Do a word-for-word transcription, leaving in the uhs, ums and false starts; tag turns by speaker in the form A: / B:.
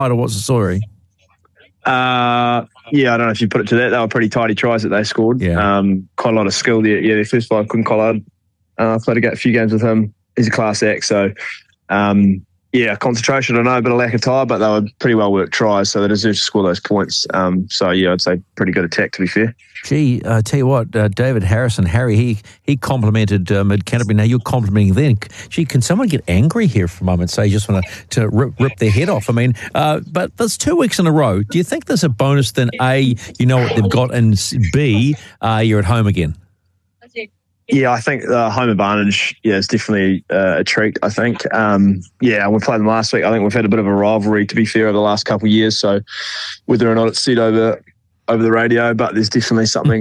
A: Or what's the story?
B: Uh, yeah, I don't know if you put it to that. They were pretty tidy tries that they scored.
A: Yeah.
B: Um, quite a lot of skill there. Yeah, their first five, Quinn Collard. Uh, I played a few games with him. He's a class act. So, um, yeah, concentration, I know, a bit of lack of time, but they were pretty well worked tries, so they deserve to score those points. Um, so, yeah, I'd say pretty good attack, to be fair.
A: Gee, I uh, tell you what, uh, David Harrison, Harry, he he complimented uh, Mid Canterbury. Now you're complimenting them. Gee, can someone get angry here for a moment? Say you just want to to rip, rip their head off. I mean, uh, but there's two weeks in a row. Do you think there's a bonus than A, you know what they've got, and B, uh, you're at home again?
B: Yeah, I think the home advantage, yeah, is definitely uh, a treat, I think. Um, yeah, we played them last week. I think we've had a bit of a rivalry, to be fair, over the last couple of years. So whether or not it's said over over the radio, but there's definitely something